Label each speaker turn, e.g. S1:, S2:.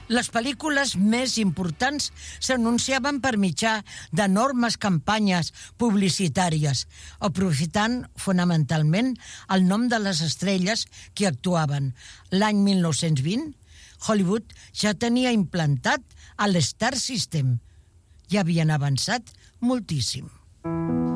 S1: Les pel·lícules més importants s'anunciaven per mitjà d'enormes campanyes publicitàries, aprofitant fonamentalment el nom de les estrelles que actuaven. L'any 1920, Hollywood ja tenia implantat el Star System. Ja havien avançat moltíssim.